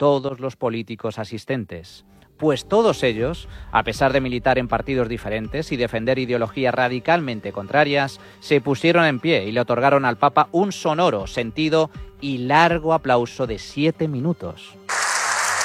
todos los políticos asistentes. Pues todos ellos, a pesar de militar en partidos diferentes y defender ideologías radicalmente contrarias, se pusieron en pie y le otorgaron al Papa un sonoro, sentido y largo aplauso de 7 minutos.